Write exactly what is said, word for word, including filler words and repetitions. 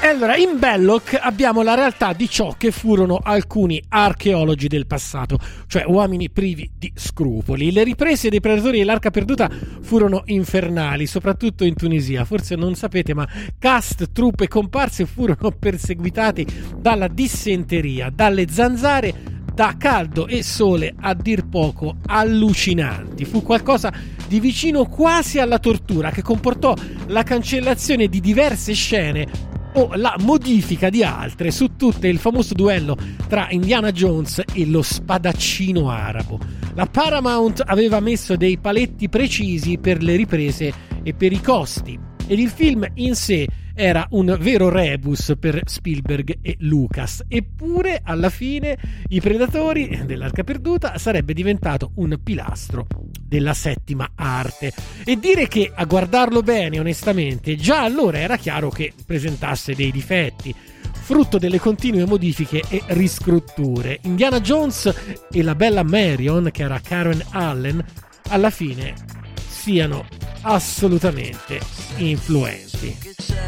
Allora, in Belloc abbiamo la realtà di ciò che furono alcuni archeologi del passato, cioè uomini privi di scrupoli. Le riprese dei Predatori dell'Arca Perduta furono infernali, soprattutto in Tunisia. Forse non sapete, ma cast, truppe e comparse furono perseguitati dalla dissenteria, dalle zanzare, da caldo e sole a dir poco allucinanti. Fu qualcosa di vicino quasi alla tortura, che comportò la cancellazione di diverse scene o la modifica di altre, su tutte il famoso duello tra Indiana Jones e lo spadaccino arabo. La Paramount aveva messo dei paletti precisi per le riprese e per i costi, ed il film in sé era un vero rebus per Spielberg e Lucas. Eppure alla fine I Predatori dell'Arca Perduta sarebbe diventato un pilastro della settima arte, e dire che, a guardarlo bene onestamente, già allora era chiaro che presentasse dei difetti, frutto delle continue modifiche e riscritture. Indiana Jones e la bella Marion, che era Karen Allen, alla fine siano assolutamente influenti.